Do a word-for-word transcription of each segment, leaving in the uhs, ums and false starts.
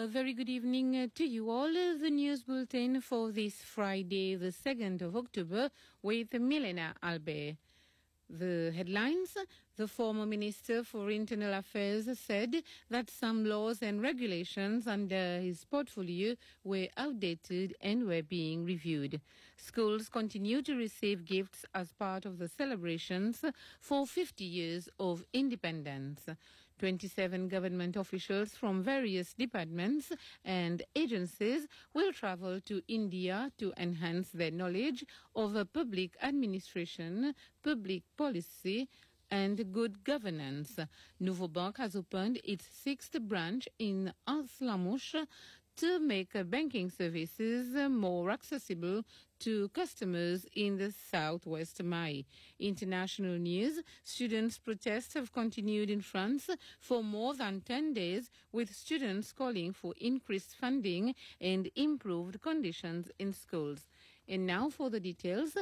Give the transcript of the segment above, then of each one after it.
A very good evening uh, to you all. Uh, The news bulletin for this Friday, the second of October, with Milena Albert. The headlines: the former Minister for Internal Affairs said that some laws and regulations under his portfolio were outdated and were being reviewed. Schools continue to receive gifts as part of the celebrations for fifty years of independence. twenty-seven government officials from various departments and agencies will travel to India to enhance their knowledge of public administration, public policy, and good governance. Nouveau Bank has opened its sixth branch in Anslamouche to make banking services more accessible to customers in the southwest Mai. International news: students' protests have continued in France for more than ten days, with students calling for increased funding and improved conditions in schools. And now for the details.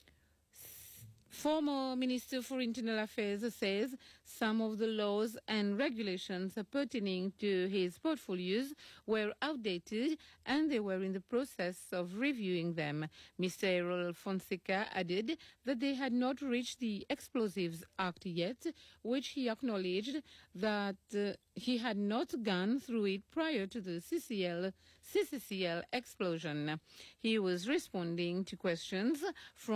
Former Minister for Internal Affairs says some of the laws and regulations pertaining to his portfolios were outdated and they were in the process of reviewing them. Mister Errol Fonseca added that they had not reached the Explosives Act yet, which he acknowledged that uh, he had not gone through it prior to the C C L, C C C L explosion. He was responding to questions from